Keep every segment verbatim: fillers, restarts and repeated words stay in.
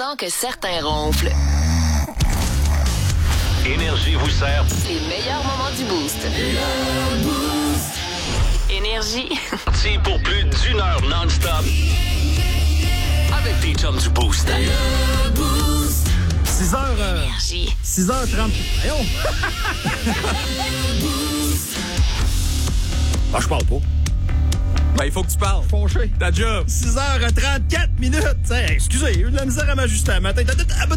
temps que certains ronflent. Énergie vous sert Les meilleurs moments du Boost. Énergie. parti pour plus d'une heure non-stop avec tes chums du Boost. six heures... Euh, Énergie. six heures trente... Voyons! Ah, je parle pas. Ben, il faut que tu parles. Fâché. Ta job. six heures trente-quatre minutes. T'sais, excusez, j'ai eu de la misère à m'ajuster un matin.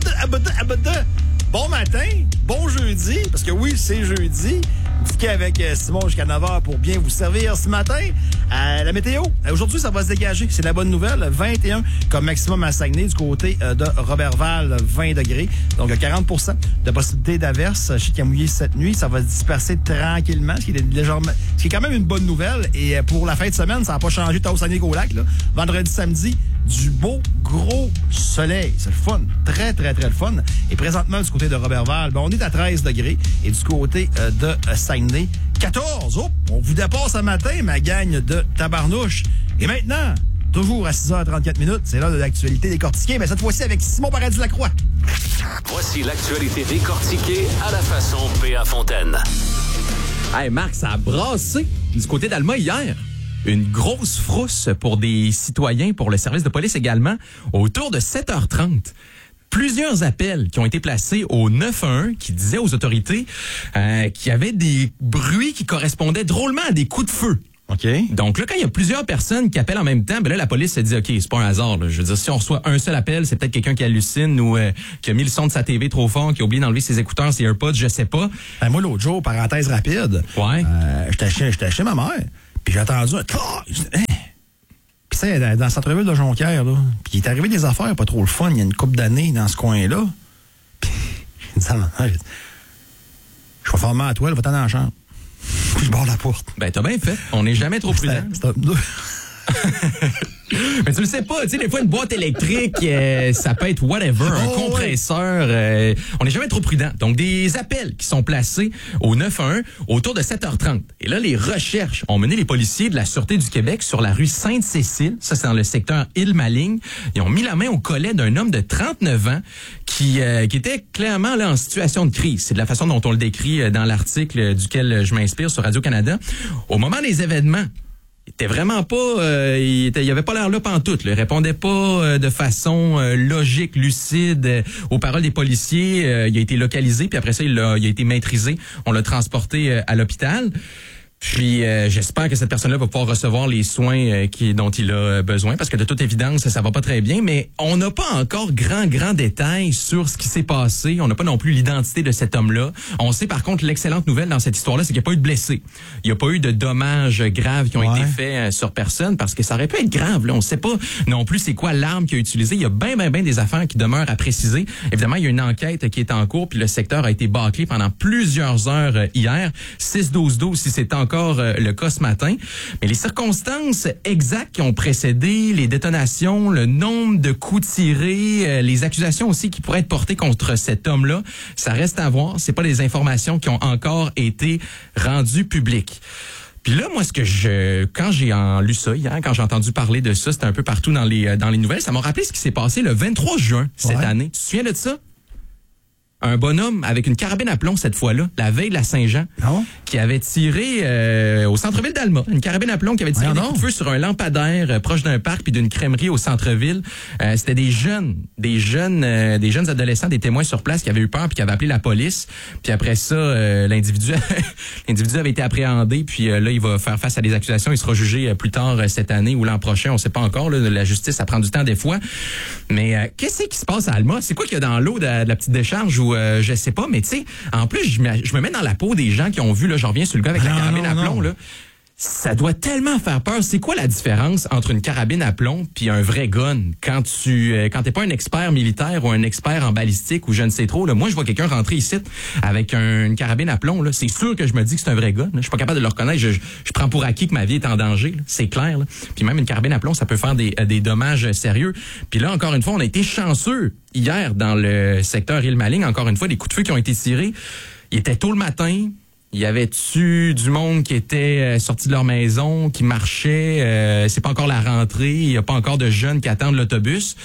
Bon matin, bon jeudi, parce que oui, c'est jeudi. Dicky avec Simon jusqu'à neuf heures pour bien vous servir ce matin. Euh, la météo, aujourd'hui, ça va se dégager. C'est la bonne nouvelle. vingt et un comme maximum à Saguenay, du côté de Robertval, vingt degrés. Donc, quarante pour cent de possibilité d'averse. Je sais qu'il y a mouillé cette nuit. Ça va se disperser tranquillement, ce qui est légèrement, ce qui est quand même une bonne nouvelle. Et pour la fin de semaine, ça n'a pas changé de Saguenay-Golac, là. Vendredi, samedi, du beau, gros soleil. C'est le fun. Très, très, très le fun. Et présentement, du côté de Robertval, ben, on est à treize degrés. Et du côté euh, de euh, Saguenay, quatorze. Oh, on vous dépasse ce matin, ma gang de tabarnouche. Et maintenant, toujours à six heures trente-quatre minutes, c'est l'heure de l'actualité décortiquée, mais cette fois-ci avec Simon Paradis-Lacroix. Voici l'actualité décortiquée à la façon P A Fontaine. Hey Marc, ça a brassé du côté d'Alma hier. Une grosse frousse pour des citoyens, pour le service de police également, autour de sept heures trente. Plusieurs appels qui ont été placés au neuf un un qui disaient aux autorités euh, qu'il y avait des bruits qui correspondaient drôlement à des coups de feu. OK. Donc là, quand il y a plusieurs personnes qui appellent en même temps, ben là, la police se dit, OK, c'est pas un hasard. Là. Je veux dire, si on reçoit un seul appel, c'est peut-être quelqu'un qui hallucine ou euh, qui a mis le son de sa T V trop fort, qui a oublié d'enlever ses écouteurs, ses AirPods, je sais pas. Ben, moi, l'autre jour, parenthèse rapide, Ouais. euh, j'étais chez, j'étais chez ma mère, puis j'ai entendu un... Hein? Puis ça, dans, dans le centre-ville de Jonquière, là, puis il est arrivé des affaires pas trop le fun, il y a une couple d'années dans ce coin-là. Puis j'ai dit à ma mère, je vais faire mal à toi, va-t'en dans la chambre. Puis je barre la porte. Ben, t'as bien fait. On n'est jamais trop prudent. C'était un... Mais tu le sais pas, tu sais, des fois, une boîte électrique, euh, ça peut être whatever, un oh, compresseur. Euh, on n'est jamais trop prudent. Donc, des appels qui sont placés au neuf un un autour de sept heures trente. Et là, les recherches ont mené les policiers de la Sûreté du Québec sur la rue Sainte-Cécile. Ça, c'est dans le secteur Île-Maligne. Ils ont mis la main au collet d'un homme de trente-neuf ans qui, euh, qui était clairement là en situation de crise. C'est de la façon dont on le décrit dans l'article duquel je m'inspire sur Radio-Canada. Au moment des événements, il était vraiment pas, euh, il, était, il avait pas l'air là pantoute. Là. Il répondait pas euh, de façon euh, logique, lucide euh, aux paroles des policiers. Euh, il a été localisé, puis après ça, il a, il a été maîtrisé. On l'a transporté euh, à l'hôpital. Puis euh, j'espère que cette personne-là va pouvoir recevoir les soins euh, qui, dont il a euh, besoin, parce que de toute évidence, ça va pas très bien. Mais on n'a pas encore grand, grand détail sur ce qui s'est passé. On n'a pas non plus l'identité de cet homme-là. On sait par contre l'excellente nouvelle dans cette histoire-là, c'est qu'il n'y a pas eu de blessés. Il n'y a pas eu de dommages graves qui ont ouais. été faits euh, sur personne, parce que ça aurait pu être grave. Là. On ne sait pas non plus c'est quoi l'arme qu'il a utilisée. Il y a bien, bien, bien des affaires qui demeurent à préciser. Évidemment, il y a une enquête qui est en cours, puis le secteur a été bâclé pendant plusieurs heures euh, hier. six douze douze si c'est encore encore le cas ce matin. Mais les circonstances exactes qui ont précédé, les détonations, le nombre de coups tirés, les accusations aussi qui pourraient être portées contre cet homme-là, ça reste à voir. C'est pas des informations qui ont encore été rendues publiques. Puis là, moi, ce que je, quand j'ai en lu ça hier, quand j'ai entendu parler de ça, c'était un peu partout dans les dans les nouvelles, ça m'a rappelé ce qui s'est passé le vingt-trois juin cette ouais. année. Tu te souviens de ça? Un bonhomme avec une carabine à plomb cette fois-là, la veille de la Saint-Jean, non? qui avait tiré euh, au centre-ville d'Alma. Une carabine à plomb qui avait tiré ah, des non. coups de feu sur un lampadaire euh, proche d'un parc puis d'une crèmerie au centre-ville. Euh, c'était des jeunes, des jeunes, euh, des jeunes adolescents, des témoins sur place qui avaient eu peur puis qui avaient appelé la police. Puis après ça, euh, l'individu, l'individu avait été appréhendé. Puis euh, là, il va faire face à des accusations. Il sera jugé euh, plus tard euh, cette année ou l'an prochain. On sait pas encore. Là, la justice, ça prend du temps des fois. Mais euh, qu'est-ce qui se passe à Alma? C'est quoi qu'il y a dans l'eau de, de la petite décharge ou euh, je sais pas. Mais tu sais, en plus, je me, je me mets dans la peau des gens qui ont vu, là, je reviens sur le gars avec non, la carabine non, à plomb, non. là. Ça doit tellement faire peur. C'est quoi la différence entre une carabine à plomb puis un vrai gun? Quand tu euh, quand t'es pas un expert militaire ou un expert en balistique ou je ne sais trop, là, moi, je vois quelqu'un rentrer ici avec un, une carabine à plomb, là, c'est sûr que je me dis que c'est un vrai gun. Là. Je suis pas capable de le reconnaître. Je, je, je prends pour acquis que ma vie est en danger. Là. C'est clair. Là. Puis même une carabine à plomb, ça peut faire des, des dommages sérieux. Puis là, encore une fois, on a été chanceux hier dans le secteur Île-Maligne. Encore une fois, les coups de feu qui ont été tirés. Il était tôt le matin. Il y avait-tu du monde qui était euh, sorti de leur maison, qui marchait? Euh, c'est pas encore la rentrée. Il y a pas encore de jeunes qui attendent l'autobus.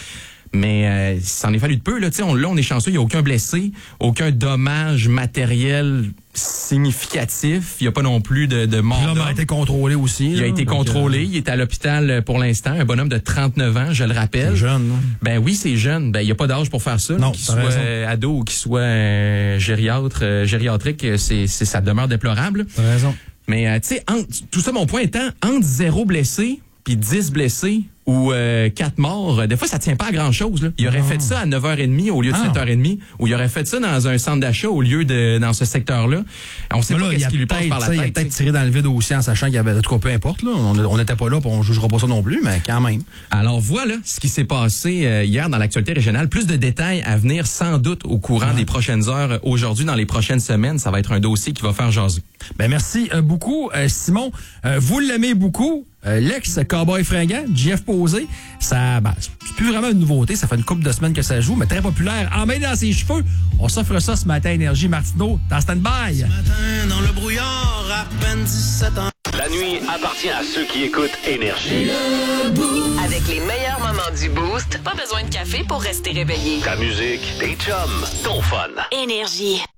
Mais euh, ça en est fallu de peu. Là, on, là, on est chanceux, il n'y a aucun blessé, aucun dommage matériel significatif. Il n'y a pas non plus de, de mort. L'homme a été contrôlé aussi. Il là, a été contrôlé. Euh... Il est à l'hôpital pour l'instant. Un bonhomme de trente-neuf ans, je le rappelle. C'est jeune, non? Ben oui, c'est jeune. Ben il n'y a pas d'âge pour faire ça. Non, qu'il soit raison. ado ou qu'il soit euh, gériatre, euh, gériatrique, c'est, c'est, ça demeure déplorable. T'as raison. Mais euh, tu sais, tout ça, mon point étant, entre zéro blessé puis dix blessés ou euh, quatre morts, euh, des fois, ça tient pas à grand-chose. Là. Il aurait non. fait ça à neuf heures trente au lieu de ah. sept heures trente, ou il aurait fait ça dans un centre d'achat au lieu de dans ce secteur-là. On sait Mais pas là, qu'est-ce qui lui passe par la Il a tête. peut-être tiré dans le vide aussi en sachant qu'il y avait... En tout cas, peu importe. Là. On n'était pas là, puis on ne jugera pas ça non plus, mais quand même. Alors voilà ce qui s'est passé euh, hier dans l'actualité régionale. Plus de détails à venir sans doute au courant ouais. des prochaines heures. Aujourd'hui, dans les prochaines semaines, ça va être un dossier qui va faire jaser. Ben merci euh, beaucoup, euh, Simon. Euh, vous l'aimez beaucoup. Euh, l'ex-cowboy fringant, J F Posé, ça, ben, c'est plus vraiment une nouveauté. Ça fait une couple de semaines que ça joue, mais très populaire. En main dans ses cheveux, on s'offre ça ce matin à Énergie. Martineau, dans stand-by. Ce matin, dans le brouillard, à peine dix-sept ans. La nuit appartient à ceux qui écoutent Énergie. Avec les meilleurs moments du Boost, pas besoin de café pour rester réveillé. Ta musique, tes chums, ton fun. Énergie.